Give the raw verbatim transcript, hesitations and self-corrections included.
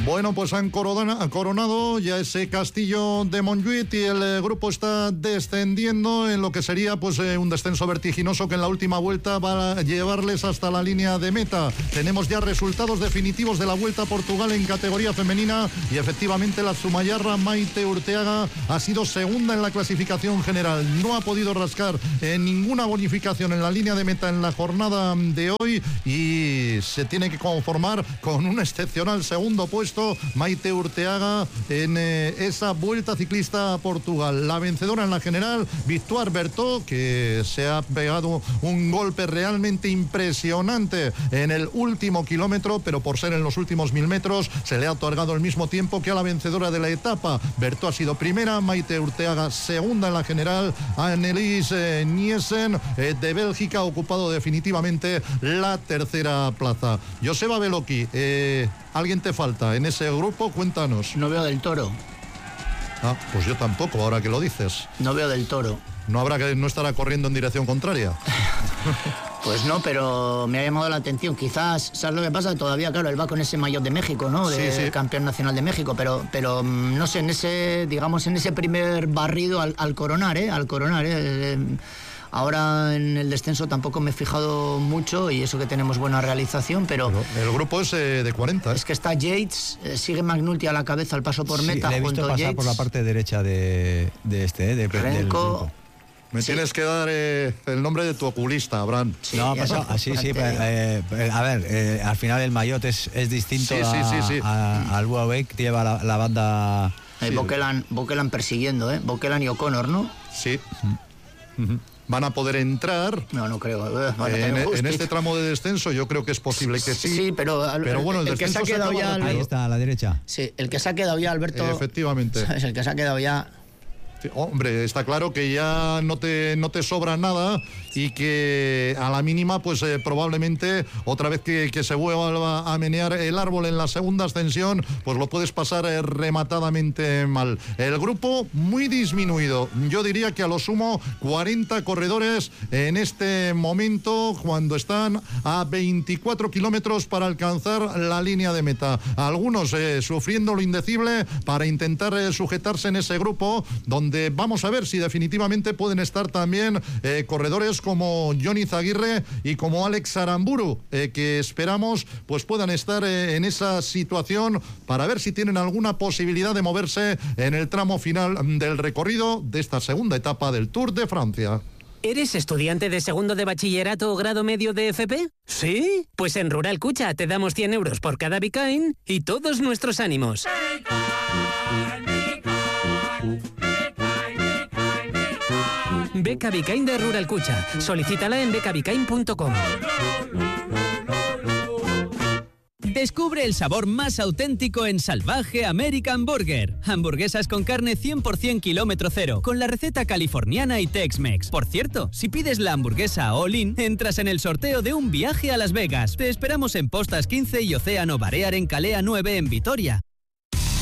Bueno, pues han corona, coronado ya ese castillo de Montjuïc y el eh, grupo está descendiendo en lo que sería pues eh, un descenso vertiginoso que en la última vuelta va a llevarles hasta la línea de meta. Tenemos ya resultados definitivos de la Vuelta a Portugal en categoría femenina y efectivamente la zumallarra Maite Urteaga ha sido segunda en la clasificación general. No ha podido rascar en ninguna bonificación en la línea de meta en la jornada de hoy y se tiene que conformar con un excepcional segundo puesto Maite Urteaga en eh, esa Vuelta Ciclista a Portugal. La vencedora en la general, Victoire Berthaud, que se ha pegado un golpe realmente impresionante en el último kilómetro, pero por ser en los últimos mil metros se le ha otorgado el mismo tiempo que a la vencedora de la etapa. Berthaud ha sido primera, Maite Urteaga segunda en la general. Annelies eh, Nielsen eh, de Bélgica ha ocupado definitivamente la tercera plaza. Joseba Beloki, eh, ¿alguien te falta en ese grupo? Cuéntanos. No veo del Toro. Ah, pues yo tampoco, ahora que lo dices. No veo del Toro. ¿No habrá que no estará corriendo en dirección contraria? Pues no, pero me ha llamado la atención. Quizás, ¿sabes lo que pasa? Todavía, claro, él va con ese maillot de México, ¿no? De sí, sí. campeón nacional de México, pero, pero no sé, en ese, digamos, en ese primer barrido al, al coronar, ¿eh? Al coronar, ¿eh? Ahora en el descenso tampoco me he fijado mucho y eso que tenemos buena realización, pero... pero el grupo es eh, de cuarenta. ¿eh? Es que está Yates, eh, sigue McNulty a la cabeza al paso por meta. Sí, le he visto junto pasar Yates. por la parte derecha de, de este, ¿eh? De, Renko. del grupo. Me sí. tienes que dar eh, el nombre de tu oculista, Abraham. Sí, no, pasó, así sí, pero, eh, a ver, eh, al final el maillot es, es distinto sí, a, sí, sí, sí. a, al Huawei, que lleva la, la banda... Eh, sí. Bokelan, Bokelan persiguiendo, ¿eh? Bokelan y O'Connor, ¿no? Sí. Uh-huh. Van a poder entrar. No, no creo. En, en este tramo de descenso yo creo que es posible que sí. Sí, pero, pero bueno, el, el que se ha quedado se ya... Rápido. Ahí está, a la derecha. Sí, el que se ha quedado ya, Alberto... Efectivamente. Es el que se ha quedado ya... Sí, hombre, está claro que ya no te, no te sobra nada y que a la mínima, pues eh, probablemente otra vez que, que se vuelva a menear el árbol en la segunda ascensión, pues lo puedes pasar eh, rematadamente mal. El grupo muy disminuido, yo diría que a lo sumo cuarenta corredores en este momento cuando están a veinticuatro kilómetros para alcanzar la línea de meta. Algunos eh, sufriendo lo indecible para intentar eh, sujetarse en ese grupo donde donde vamos a ver si definitivamente pueden estar también eh, corredores como Johnny Zaguirre y como Alex Aramburu, eh, que esperamos pues puedan estar eh, en esa situación para ver si tienen alguna posibilidad de moverse en el tramo final del recorrido de esta segunda etapa del Tour de Francia. ¿Eres estudiante de segundo de bachillerato o grado medio de F P? ¿Sí? Pues en Rural Cucha te damos cien euros por cada Bicain y todos nuestros ánimos. Beca Bicain de Rural Cucha. Solicítala en beca bicain punto com. Descubre el sabor más auténtico en Salvaje American Burger. Hamburguesas con carne cien por ciento kilómetro cero, con la receta californiana y Tex-Mex. Por cierto, si pides la hamburguesa all-in, entras en el sorteo de un viaje a Las Vegas. Te esperamos en Postas quince y Océano Barear en Calea nueve en Vitoria.